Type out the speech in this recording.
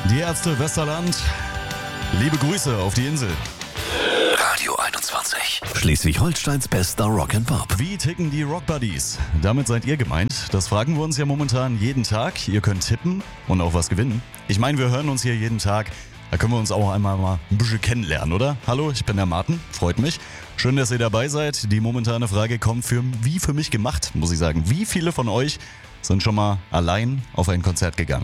Die Ärzte Westerland. Liebe Grüße auf die Insel. Radio 21. Schleswig-Holsteins bester Rock'n'Pop. Wie ticken die Rock Buddies? Damit seid ihr gemeint. Das fragen wir uns ja momentan jeden Tag. Ihr könnt tippen und auch was gewinnen. Ich meine, wir hören uns hier jeden Tag. Da können wir uns auch einmal mal ein bisschen kennenlernen, oder? Hallo, ich bin der Martin. Freut mich. Schön, dass ihr dabei seid. Die momentane Frage kommt für mich gemacht, muss ich sagen. Wie viele von euch sind schon mal allein auf ein Konzert gegangen?